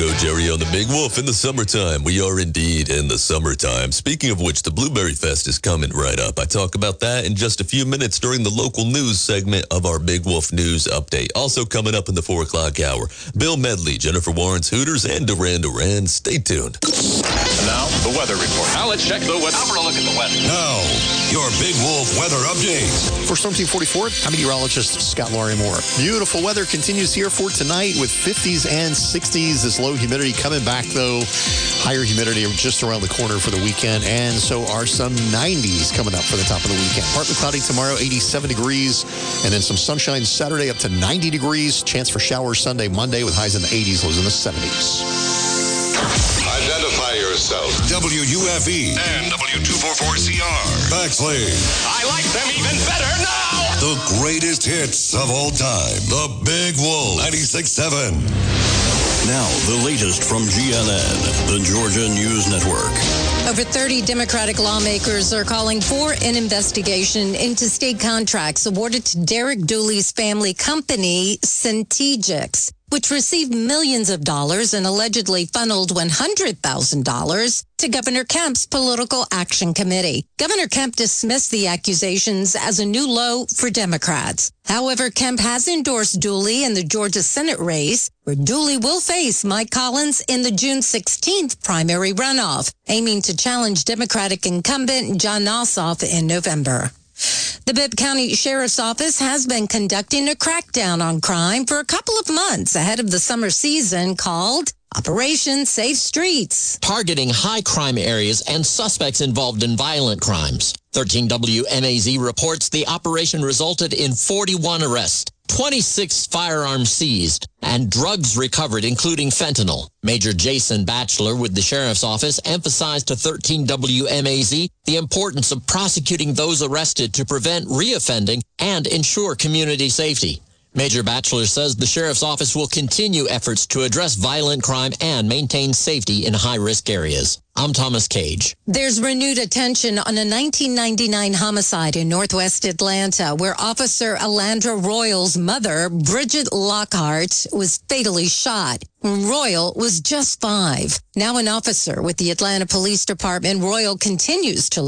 Joe Jerry on the Big Wolf in the summertime. We are indeed in the summertime. Speaking of which, the Blueberry Fest is coming right up. I talk about that in just a few minutes during the local news segment of our Big Wolf News Update. Also coming up in the 4 o'clock hour, Bill Medley, Jennifer Warren's Hooters, and Duran Duran. Stay tuned. And now, the weather report. Now let's check the weather. Now for a look at the weather. Now, your Big Wolf weather update. For Storm Team 44, I'm meteorologist Scott Laurie Moore. Beautiful weather continues here for tonight with 50s and 60s. This low humidity coming back, though. Higher humidity just around the corner for the weekend, and so are some 90s coming up for the top of the weekend. Partly cloudy tomorrow, 87 degrees, and then some sunshine Saturday up to 90 degrees. Chance for showers Sunday, Monday with highs in the 80s, lows in the 70s. Identify yourself. WUFE and W244CR. Backslade. I like them even better now. The greatest hits of all time. The Big Wolf 96.7. Now, the latest from GNN, the Georgia News Network. Over 30 Democratic lawmakers are calling for an investigation into state contracts awarded to Derek Dooley's family company, Centegix, which received millions of dollars and allegedly funneled $100,000 to Governor Kemp's Political Action Committee. Governor Kemp dismissed the accusations as a new low for Democrats. However, Kemp has endorsed Dooley in the Georgia Senate race, where Dooley will face Mike Collins in the June 16th primary runoff, aiming to challenge Democratic incumbent John Ossoff in November. The Bibb County Sheriff's Office has been conducting a crackdown on crime for a couple of months ahead of the summer season called Operation Safe Streets, targeting high crime areas and suspects involved in violent crimes. 13 WMAZ reports the operation resulted in 41 arrests, 26 firearms seized, and drugs recovered, including fentanyl. Major Jason Batchelor with the Sheriff's Office emphasized to 13 WMAZ the importance of prosecuting those arrested to prevent reoffending and ensure community safety. Major Batchelor says the Sheriff's Office will continue efforts to address violent crime and maintain safety in high-risk areas. I'm Thomas Cage. There's renewed attention on a 1999 homicide in northwest Atlanta where Officer Alandra Royal's mother, Bridget Lockhart, was fatally shot. Royal was just 5. Now an officer with the Atlanta Police Department, Royal continues to